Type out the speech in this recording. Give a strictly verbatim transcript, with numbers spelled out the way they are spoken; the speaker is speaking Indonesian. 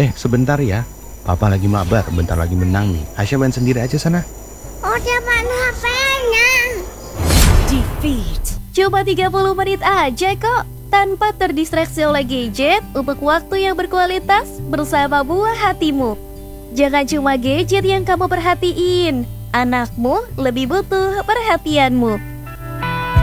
Eh, sebentar ya. Papa lagi mabar, bentar lagi menang nih. Aisyah main sendiri aja sana. Udah mana H P-nya? Defeat. Cuma tiga puluh menit aja kok. Tanpa terdistraksi oleh gadget untuk waktu yang berkualitas bersama buah hatimu. Jangan cuma gadget yang kamu perhatiin. Anakmu lebih butuh perhatianmu.